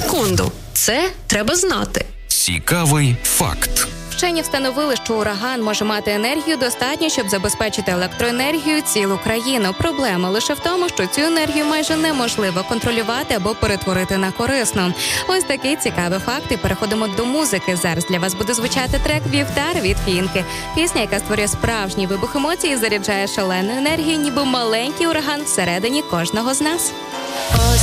секунду. Це треба знати. Цікавий факт. Вчені встановили, що ураган може мати енергію достатньо, щоб забезпечити електроенергію цілу країну. Проблема лише в тому, що цю енергію майже неможливо контролювати або перетворити на корисну. Ось такий цікавий факт. І переходимо до музики. Зараз для вас буде звучати трек «Вівтар» від Фінки. Пісня, яка створює справжній вибух емоцій і заряджає шалену енергію, ніби маленький ураган всередині кожного з нас.